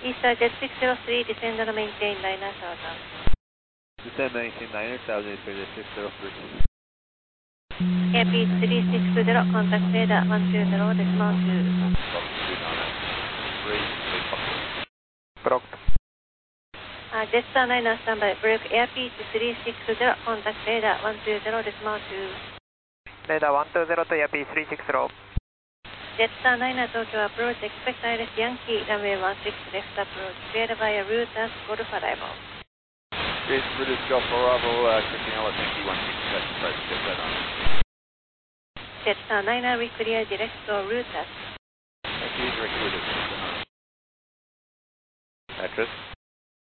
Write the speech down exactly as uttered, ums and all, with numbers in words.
Easter Jet six zero three, descend and maintain nine thousand. Descend maintain nine thousand, Easter Jet six zero three. Airbus three six zero, contact radar one two zero, decimal two. Blocked. Uh, Jetstar niner standby, break Airbus three six zero, contact radar one two zero, decimal two. Radar one two zero to Airbus three six zero. Jetstar niner Tokyo approach, expect Iris Yankee, runway one six left approach, cleared via route as Golf arrival. It's British Golf arrival, uh, Christian Ellis Yankee one six left approach, Jetstar niner. Jetstar niner, we clear direct or route as. Thank you, direct route as Jetstar niner. Mattress.